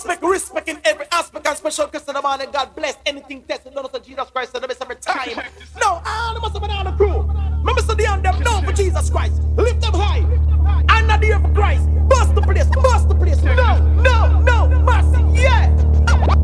respect in every aspect, and special Christian the man and God bless anything tested done to Jesus Christ and the best every time. No, all the must have been on the crew. Remember, so they on them down for Jesus Christ. Lift them high. I'm not here for Christ.